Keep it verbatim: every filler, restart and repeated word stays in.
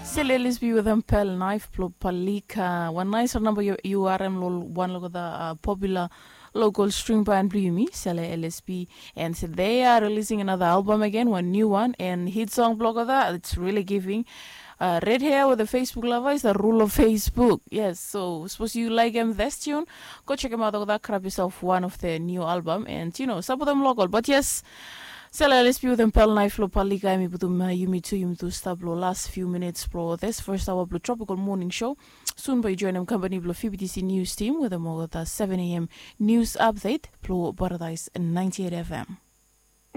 Sel L S B with them Pel Knife Plo Palika. One nice number U R M lol one look at the uh, popular local string band Blumi, Sel L S B, and so they are releasing another album again, one new one, and hit song blog of that. It's really giving. Uh, Red Hair with the Facebook lover is the rule of Facebook. Yes, so suppose you like them this tune, go check them out. That grab yourself one of their new album, and you know some of them local. But yes. Sela L S B with Impel Knife Lo Palika mi butum yumi tu yumi tu stablo last few minutes bro. This first hour Blue Tropical Morning Show. Soon by join them company Blue F B T C News team with them all the seven a m news update Blue Paradise ninety-eight F M.